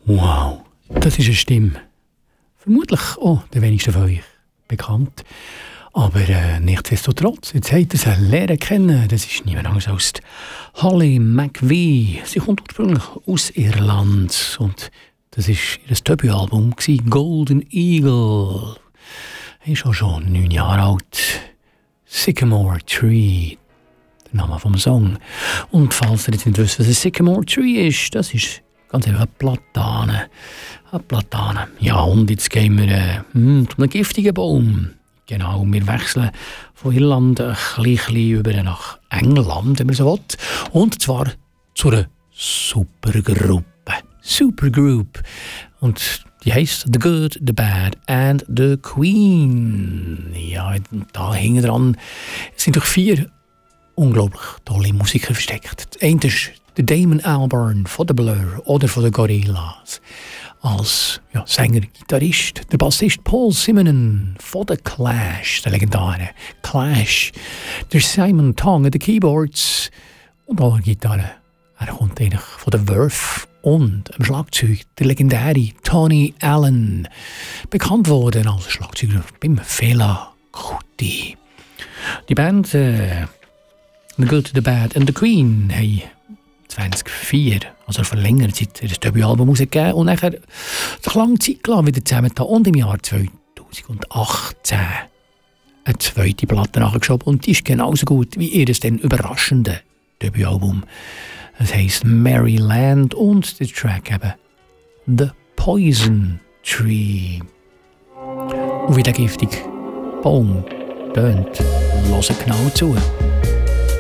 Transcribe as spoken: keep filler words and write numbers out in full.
Wow, das ist eine Stimme. Vermutlich auch der wenigsten von euch bekannt. Aber äh, nichtsdestotrotz, jetzt habt ihr sie lernen kennen. Das ist niemand anderes als Holly McVie. Sie kommt ursprünglich aus Irland. Und das war ihr Debütalbum, Golden Eagle. Er ist auch schon neun Jahre alt. Sycamore Tree, der Name vom Song. Und falls ihr jetzt nicht wisst, was ein Sycamore Tree ist, das ist ganz einfach eine Platane. Eine Platane. Ja, und jetzt gehen wir äh, hm, zu einem giftigen Baum. Genau, wir wechseln von Irland ein bisschen über nach England, wenn man so will. Und zwar zu einer Supergruppe. Supergroup. Und die heisst The Good, The Bad and The Queen. Ja, da hinten dran sind doch vier unglaublich tolle Musiker versteckt. Der eine ist der Damon Albarn von The Blur oder von The Gorillaz. Als ja, Sänger, Gitarrist, der Bassist Paul Simonon von The Clash, der legendäre Clash, der Simon Tong an den Keyboards und an der Gitarre. Er kommt eigentlich von The Verve und am Schlagzeug der legendäre Tony Allen, bekannt worden als Schlagzeuger beim Fela Kuti. Die Band äh, The Good, The Bad and The Queen haben zweitausendvier, also vor längerer Zeit, ein Debütalbum rausgegeben und nachher sich lange Zeit gelassen, wieder zusammengetan und im Jahr zweitausendachtzehn eine zweite Platte nachgeschoben und die ist genauso gut wie ihr dann überraschende Debütalbum. Es heisst Maryland und der Track eben The Poison Tree. Und wie der giftige Baum tönt, hören genau zu.